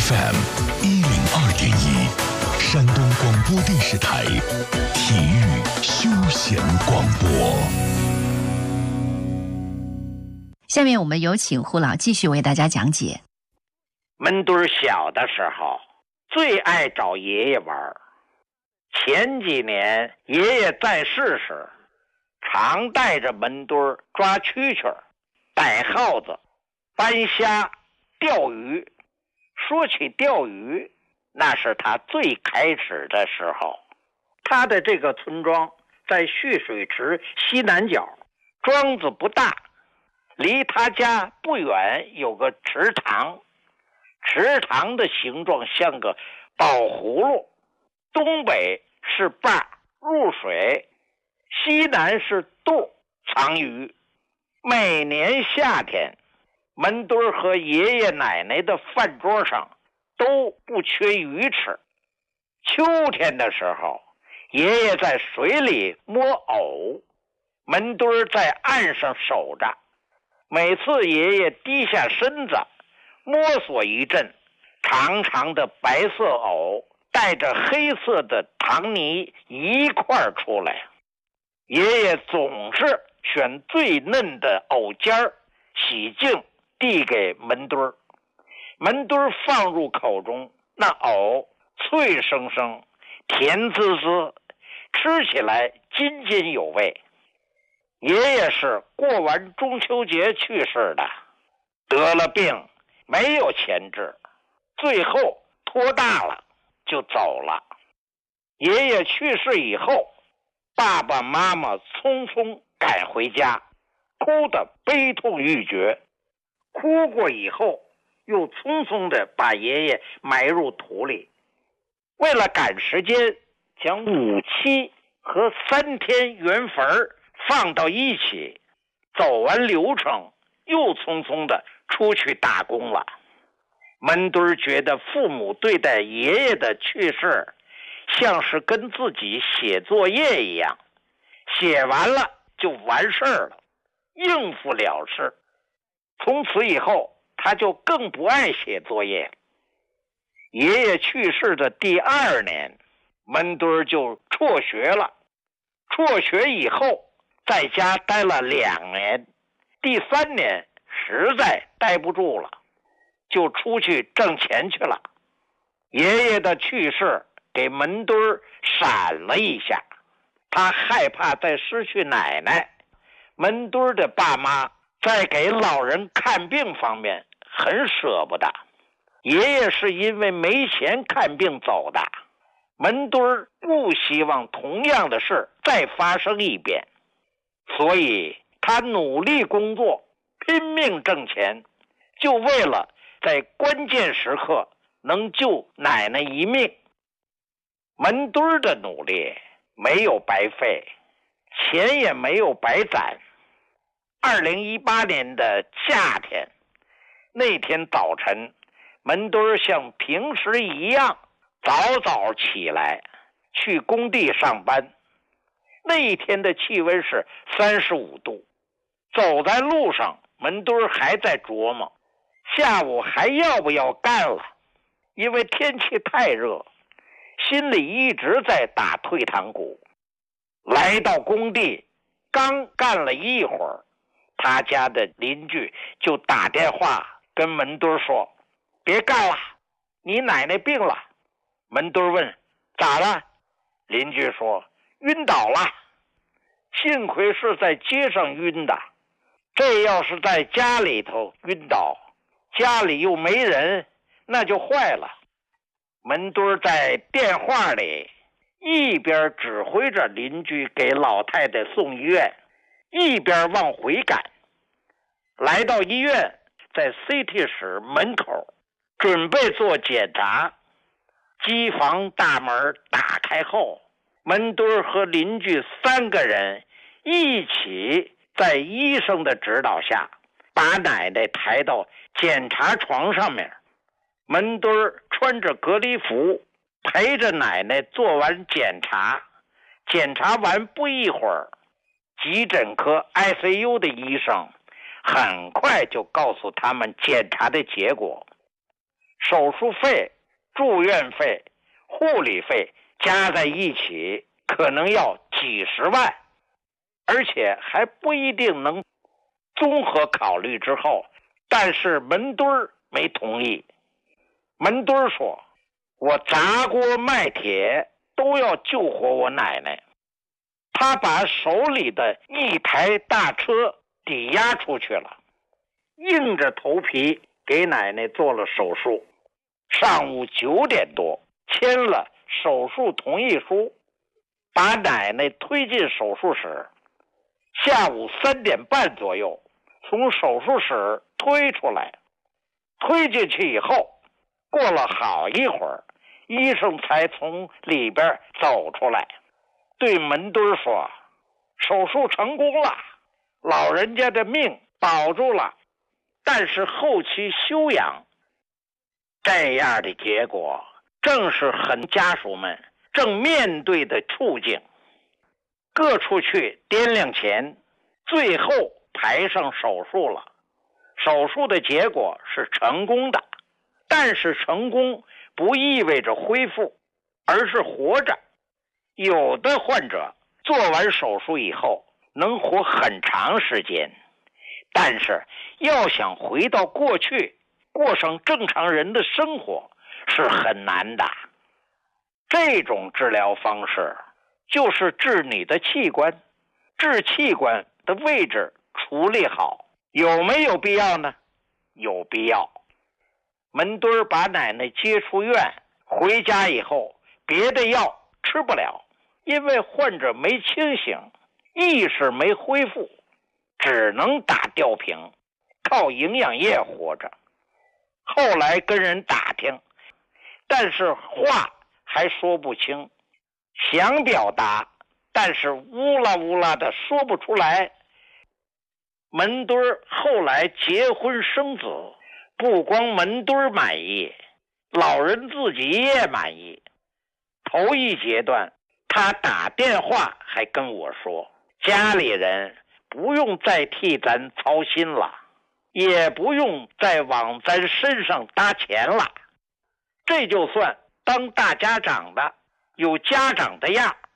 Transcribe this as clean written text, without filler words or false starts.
FM102.1，山东广播电视台体育休闲广播。 下面我们有请胡老继续为大家讲解。 门墩小的时候最爱找爷爷玩，前几年爷爷在世时，常带着门墩抓蛐蛐、逮耗子、搬虾、钓鱼。说起钓鱼，那是他最开始的时候。他的这个村庄在蓄水池西南角，庄子不大，离他家不远有个池塘，池塘的形状像个宝葫芦，东北是坝入水，西南是肚藏鱼。每年夏天，门墩和爷爷奶奶的饭桌上都不缺鱼吃。秋天的时候，爷爷在水里摸藕，门墩在岸上守着。每次爷爷低下身子摸索一阵，长长的白色藕带着黑色的糖泥一块出来。爷爷总是选最嫩的藕尖儿，洗净递给门墩，门墩放入口中，那藕脆生生，甜滋滋，吃起来津津有味。爷爷是过完中秋节去世的，得了病，没有钱治，最后拖大了就走了。爷爷去世以后，爸爸妈妈匆匆赶回家，哭得悲痛欲绝。哭过以后，又匆匆地把爷爷埋入土里。为了赶时间，将5期和3天圆坟放到一起，走完流程，又匆匆地出去打工了。门墩觉得父母对待爷爷的去世，像是跟自己写作业一样，写完了就完事儿了，应付了事。从此以后，他就更不爱写作业。爷爷去世的第2年，门墩就辍学了。辍学以后，在家待了2年，第3年实在待不住了，就出去挣钱去了。爷爷的去世给门墩闪了一下，他害怕再失去奶奶。门墩的爸妈在给老人看病方面很舍不得，爷爷是因为没钱看病走的。门墩不希望同样的事再发生一遍，所以他努力工作，拼命挣钱，就为了在关键时刻能救奶奶一命。门墩的努力没有白费，钱也没有白攒。2018年的夏天，那天早晨，门墩像平时一样早早起来去工地上班。那一天的气温是35度，走在路上，门墩还在琢磨下午还要不要干了，因为天气太热，心里一直在打退堂鼓。来到工地，刚干了一会儿，他家的邻居就打电话跟门墩说：“别干了，你奶奶病了。”门墩问：“咋了？”邻居说：“晕倒了。”幸亏是在街上晕的，这要是在家里头晕倒，家里又没人，那就坏了。门墩在电话里一边指挥着邻居给老太太送医院，一边往回赶。来到医院，在 CT 室门口准备做检查。机房大门打开后，门墩和邻居3个人一起在医生的指导下把奶奶抬到检查床上面。门墩穿着隔离服陪着奶奶做完检查。检查完不一会儿，急诊科 ICU 的医生很快就告诉他们检查的结果。 手术费、住院费、护理费加在一起可能要几十万，而且还不一定能综合考虑之后，但是门墩没同意。门墩说，我砸锅卖铁都要救活我奶奶。他把手里的一台大车抵押出去了，硬着头皮给奶奶做了手术。上午9点多签了手术同意书，把奶奶推进手术室。下午3点半左右从手术室推出来，推进去以后，过了好一会儿，医生才从里边走出来，对门墩说，手术成功了，老人家的命保住了，但是后期休养。这样的结果正是很家属们正面对的处境。各处去掂量钱，最后排上手术了。手术的结果是成功的，但是成功不意味着恢复，而是活着。有的患者做完手术以后能活很长时间，但是要想回到过去过上正常人的生活是很难的。这种治疗方式就是治你的器官，治器官的位置处理好，有没有必要呢？有必要。门墩把奶奶接出院，回家以后别的药吃不了，因为患者没清醒，意识没恢复，只能打吊瓶，靠营养液活着。后来跟人打听，但是话还说不清，想表达，但是乌拉乌拉的说不出来。门墩后来结婚生子，不光门墩满意，老人自己也满意。头一阶段他打电话还跟我说，家里人不用再替咱操心了，也不用再往咱身上搭钱了，这就算当大家长的有家长的样，